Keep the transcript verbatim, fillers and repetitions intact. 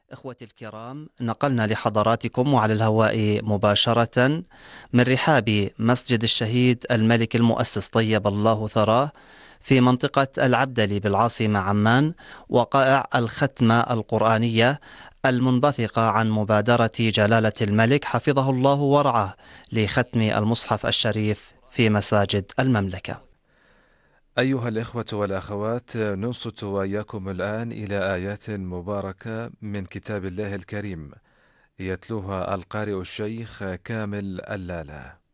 إخوتي الكرام، نقلنا لحضراتكم وعلى الهواء مباشرة من رحاب مسجد الشهيد الملك المؤسس طيب الله ثراه في منطقة العبدلي بالعاصمة عمان، وقائع الختمة القرآنية المنبثقة عن مبادرة جلالة الملك حفظه الله ورعاه لختم المصحف الشريف في مساجد المملكة. أيها الإخوة والأخوات، ننصت وإياكم الآن إلى آيات مباركة من كتاب الله الكريم، يتلوها القارئ الشيخ كامل اللالا.